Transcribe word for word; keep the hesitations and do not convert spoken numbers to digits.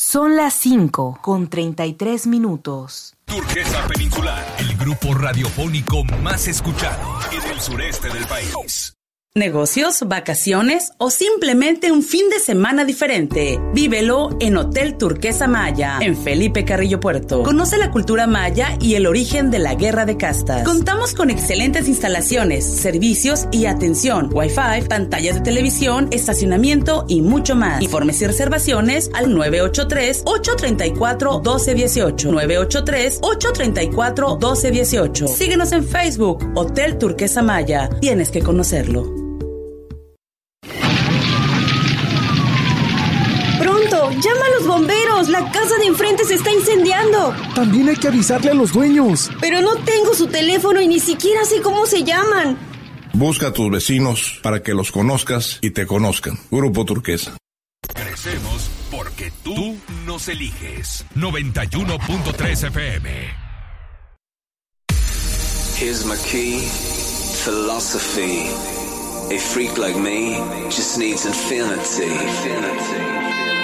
Son las cinco con treinta y tres minutos. Turquesa Peninsular, el grupo radiofónico más escuchado en el sureste del país. Negocios, vacaciones o simplemente un fin de semana diferente. Vívelo en Hotel Turquesa Maya, en Felipe Carrillo Puerto. Conoce la cultura maya y el origen de la guerra de castas. Contamos con excelentes instalaciones, servicios y atención, Wi-Fi, pantallas de televisión, estacionamiento y mucho más. Informes y reservaciones al nueve ocho tres, ocho tres cuatro, uno dos uno ocho. nueve ocho tres, ocho tres cuatro, uno dos uno ocho. Síguenos en Facebook, Hotel Turquesa Maya. Tienes que conocerlo. ¡Llama a los bomberos! ¡La casa de enfrente se está incendiando! También hay que avisarle a los dueños. Pero no tengo su teléfono y ni siquiera sé cómo se llaman. Busca a tus vecinos para que los conozcas y te conozcan. Grupo Turquesa. Crecemos porque tú nos eliges. noventa y uno punto tres F M. Here's my key, philosophy. A freak like me just needs infinity. Infinity.